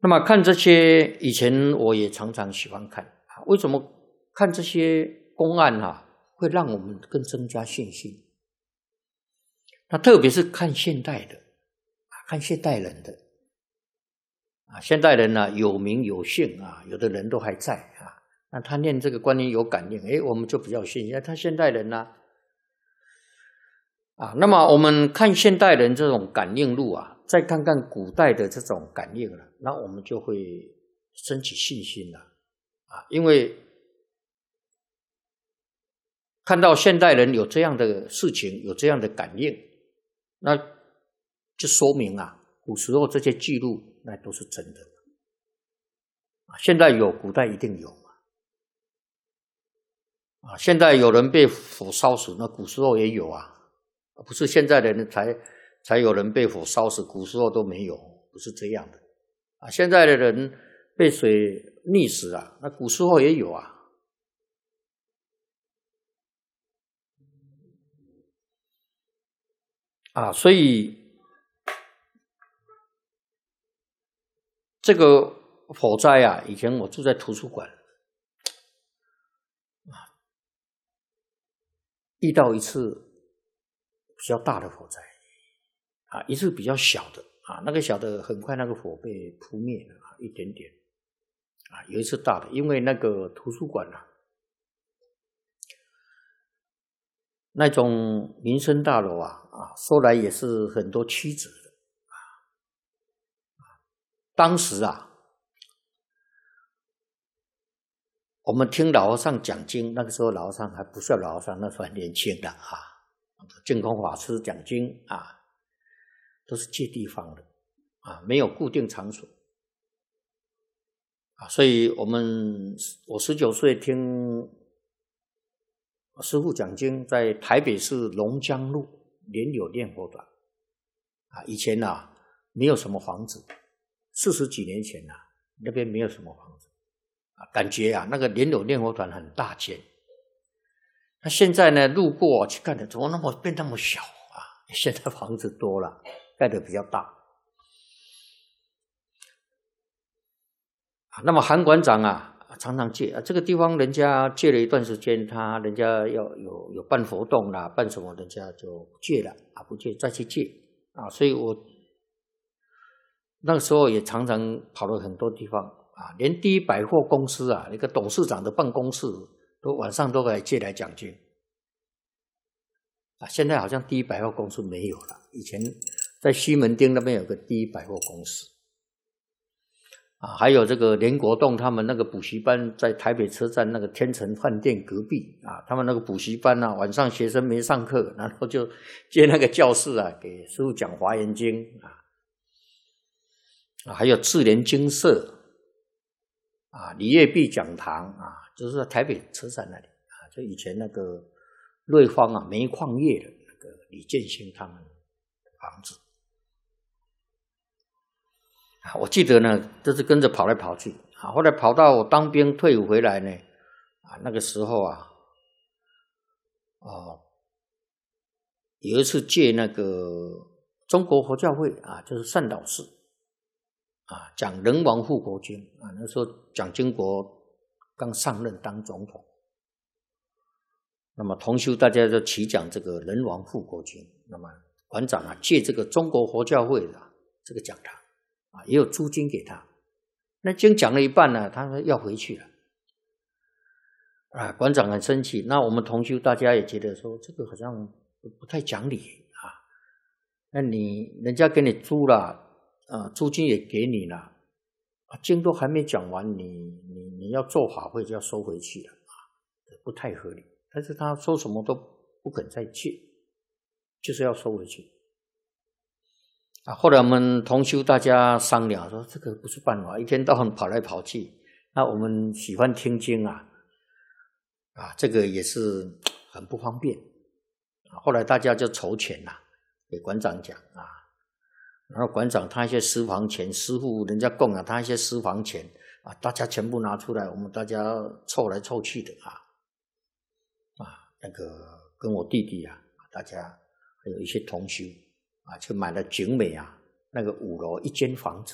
那么看这些，以前我也常常喜欢看啊。为什么看这些公案会让我们更增加信心？那特别是看现代的，看现代人的啊，现代人有名有姓啊，有的人都还在啊。那他念这个观音有感应，我们就比较信心。他现代人那么我们看现代人这种感应录再看看古代的这种感应那我们就会升起信心了因为看到现代人有这样的事情，有这样的感应，那就说明古时候这些记录那都是真的现在有，古代一定有现在有人被火烧死，那古时候也有不是现在的人才有人被火烧死，古时候都没有，不是这样的现在的人被水溺死那古时候也有所以这个火灾以前我住在图书馆遇到一次比较大的火灾一次比较小的那个小的很快那个火被扑灭了一点点有一次大的，因为那个图书馆那种民生大楼说来也是很多曲折的当时我们听老和尚讲经，那个时候老和尚还不是老和尚，那时候还年轻的净空法师讲经都是借地方的没有固定场所所以我19岁听师父讲经，在台北市龙江路莲友念佛团以前没有什么房子，40几年前那边没有什么房子感觉那个莲友念佛团很大间。那现在呢，路过去看的，怎么变那么小现在房子多了，盖得比较大那么韩馆长常常借这个地方，人家借了一段时间，人家要有办活动啦，办什么，人家就不借了不借再去借所以我那个时候也常常跑了很多地方连第一百货公司那个董事长的办公室晚上都来借来讲经现在好像第一百货公司没有了，以前在西门町那边有个第一百货公司还有这个连国栋他们那个补习班，在台北车站那个天成饭店隔壁他们那个补习班晚上学生没上课，然后就借那个教室给师父讲华严经还有智联精舍李业碧讲堂就是在台北车站那里就以前那个瑞芳煤矿业的那个李建兴他们的房子我记得呢，都是跟着跑来跑去后来跑到我当兵退伍回来呢那个时候有一次借那个中国佛教会就是善导寺讲人王护国经那时候蒋经国刚上任当总统，那么同修大家就齐讲这个人王护国经，那么馆长借这个中国佛教会的这个讲堂也有租金给他，那经讲了一半呢，他说要回去了馆长很生气，那我们同修大家也觉得说这个好像不太讲理那人家给你租了租金也给你了经都还没讲完，你要做法会就要收回去了不太合理。但是他说什么都不肯再借，就是要收回去后来我们同修大家商量说这个不是办法，一天到晚跑来跑去，那我们喜欢听经这个也是很不方便后来大家就筹钱给馆长讲然后馆长他一些私房钱，师父人家供他一些私房钱大家全部拿出来，我们大家凑来凑去的那个跟我弟弟大家还有一些同修就买了景美那个5楼一间房子